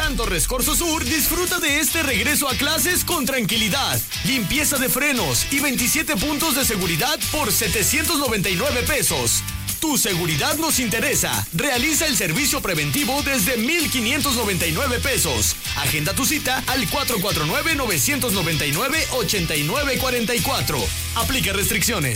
Torres Corso Sur disfruta de este regreso a clases con tranquilidad, limpieza de frenos y 27 puntos de seguridad por 799 pesos. Tu seguridad nos interesa. Realiza el servicio preventivo desde 1,599 pesos. Agenda tu cita al 449-999-8944. Aplica restricciones.